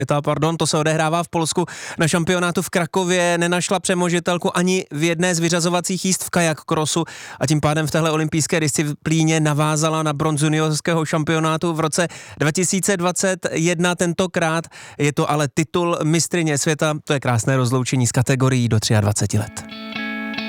to se odehrává v Polsku. Na šampionátu v Krakově nenašla přemožitelku ani v jedné z vyřazovacích jízd v kajak crossu a tím pádem v téhle olympijské disciplíně navázala na bronz juniorského šampionátu v roce 2021. Tentokrát je to ale titul mistryně světa. To je krásné rozloučení z kategorií do 23 let.